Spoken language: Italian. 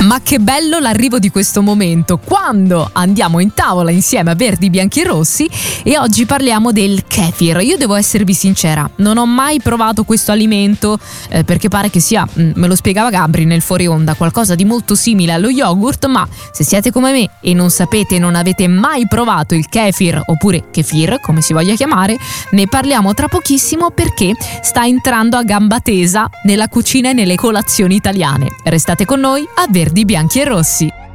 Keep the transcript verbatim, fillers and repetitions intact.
Ma che bello l'arrivo di questo momento, quando andiamo in tavola insieme a verdi, bianchi e rossi, e oggi parliamo del kefir. Io devo esservi sincera, non ho mai provato questo alimento eh, perché pare che sia, mh, me lo spiegava Gabri nel fuori onda, qualcosa di molto simile allo yogurt, ma se siete come me e non sapete, non avete mai provato il kefir oppure kefir, come si voglia chiamare, ne parliamo tra pochissimo perché sta entrando a gamba tesa nella cucina e nelle colazioni italiane. Restate con noi a Verdi, Bianchi e Rossi.